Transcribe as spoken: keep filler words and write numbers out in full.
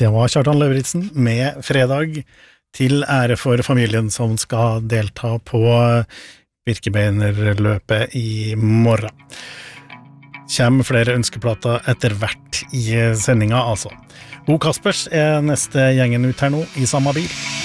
Det var Kjartan Lauritzen med Fredag til ære for familien som skal delta på Birkebeinerløpet i morgen. Kjem flere ønskeplater etter hvert i sendinga, altså. Bo Kaspers er neste gjengen ut her nå i samme bil.